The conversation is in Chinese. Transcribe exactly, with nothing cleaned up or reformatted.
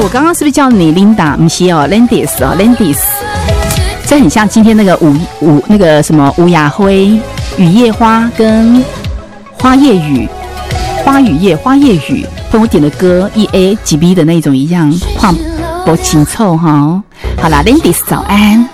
我刚刚是不是叫你 Linda？ 不是哦 ，Landis 哦 ，Landis。这很像今天那个五五那个什么吴雅辉、雨夜花跟花叶雨、花雨夜、花叶雨，跟我点的歌 E A 几 B 的那种一样，画不清凑哈。好啦 ，Landis 早安。